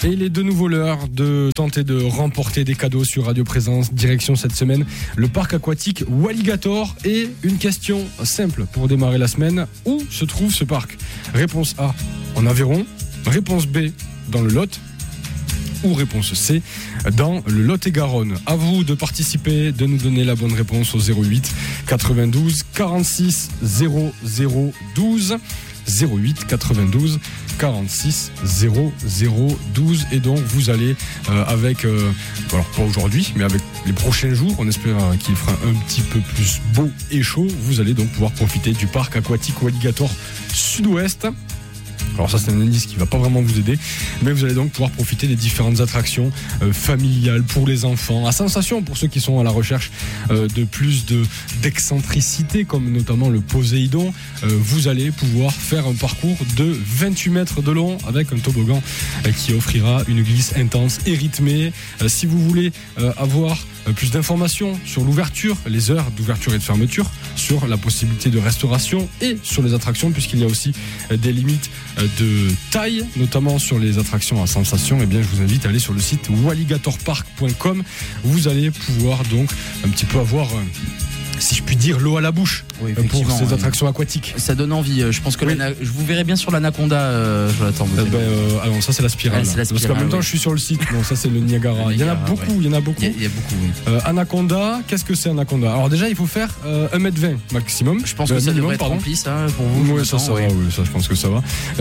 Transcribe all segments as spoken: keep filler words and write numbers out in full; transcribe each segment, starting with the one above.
Et il est de nouveau l'heure de tenter de remporter des cadeaux sur Radio Présence. Direction cette semaine, le parc aquatique Walligator. Et une question simple pour démarrer la semaine. Où se trouve ce parc ? Réponse A, en Aveyron. Réponse B, dans le Lot. Ou réponse C, dans le Lot-et-Garonne. À vous de participer, de nous donner la bonne réponse au zéro huit quatre-vingt-douze quarante-six zéro zéro douze. zéro huit quatre-vingt-douze quarante-six zéro zéro douze. Et donc vous allez euh, avec euh, alors pas aujourd'hui mais avec les prochains jours, on espère euh, qu'il fera un petit peu plus beau et chaud, vous allez donc pouvoir profiter du parc aquatique Walligator Sud-Ouest. Alors ça c'est un indice qui va pas vraiment vous aider, mais vous allez donc pouvoir profiter des différentes attractions euh, familiales pour les enfants, à sensation pour ceux qui sont à la recherche euh, de plus de d'excentricité, comme notamment le Poséidon. Euh, vous allez pouvoir faire un parcours de vingt-huit mètres de long avec un toboggan euh, qui offrira une glisse intense et rythmée. Euh, si vous voulez euh, avoir euh, plus d'informations sur l'ouverture, les heures d'ouverture et de fermeture, sur la possibilité de restauration et sur les attractions, puisqu'il y a aussi euh, des limites euh, de taille, notamment sur les attractions à sensation, eh bien je vous invite à aller sur le site walligator park point com. Vous allez pouvoir donc un petit peu avoir, si je puis dire, l'eau à la bouche oui, pour ces oui. attractions aquatiques. Ça donne envie. Je pense que oui. je vous verrai bien sur l'Anaconda. Euh, je l'attends. Eh ben, euh, alors ça c'est la spirale. Ouais, c'est la spirale parce qu'en même temps oui. je suis sur le site. Non, ça c'est le Niagara. Le Niagara il y en a beaucoup. ouais. Il y en a beaucoup. Il y a, il y a beaucoup. Oui. Euh, Anaconda. Qu'est-ce que c'est Anaconda ? Alors déjà il faut faire euh, un mètre vingt maximum. Je pense euh, que ça minimum, devrait être pardon. rempli ça pour vous. Oui, ça, ça oui. va. Oui, ça je pense que ça va.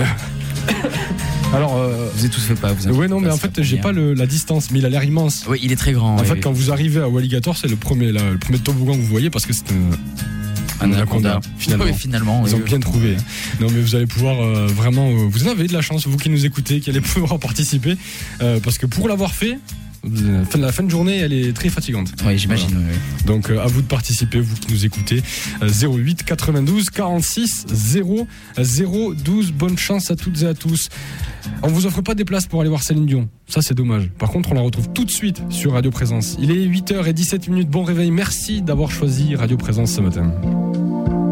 Alors, euh, vous étouffez pas. Vous oui, non, mais en fait, j'ai pas le, la distance, mais il a l'air immense. Oui, il est très grand. En oui, fait, oui. quand vous arrivez à Walligator, c'est le premier, la, le premier toboggan que vous voyez parce que c'est un, un anaconda. Finalement, oui, finalement, ils oui, ont oui. bien trouvé. Non, mais vous allez pouvoir euh, vraiment, euh, vous en avez de la chance, vous qui nous écoutez, qui allez pouvoir participer, euh, parce que pour l'avoir fait. La fin de journée, elle est très fatigante. Oui, j'imagine. Voilà. Oui. Donc, euh, à vous de participer, vous qui nous écoutez. Euh, zéro huit quatre-vingt-douze quarante-six zéro zéro douze. Bonne chance à toutes et à tous. On vous offre pas des places pour aller voir Céline Dion. Ça, c'est dommage. Par contre, on la retrouve tout de suite sur Radio Présence. Il est huit heures dix-sept minutes. Bon réveil. Merci d'avoir choisi Radio Présence ce matin.